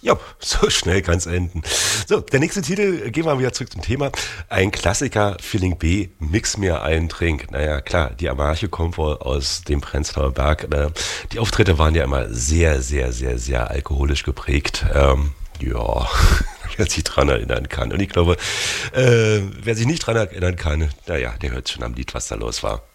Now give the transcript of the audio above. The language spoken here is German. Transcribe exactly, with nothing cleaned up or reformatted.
Ja, so schnell kann es enden. So, der nächste Titel, gehen wir wieder zurück zum Thema. Ein Klassiker, Feeling B, Mix mir einen Trink. Naja, klar, die Amarche kommt wohl aus dem Prenzlauer Berg. Äh, die Auftritte waren ja immer sehr, sehr, sehr, sehr alkoholisch geprägt. Ähm, ja, wer sich dran erinnern kann. Und ich glaube, äh, wer sich nicht dran erinnern kann, naja, der hört schon am Lied, was da los war.